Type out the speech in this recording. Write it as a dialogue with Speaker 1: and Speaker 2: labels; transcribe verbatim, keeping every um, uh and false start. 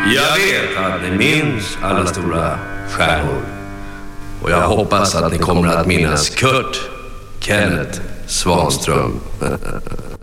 Speaker 1: Jag vet att ni minns alla stora stjärnor. Och jag hoppas att ni kommer att minnas Kurt Kenneth Svanström.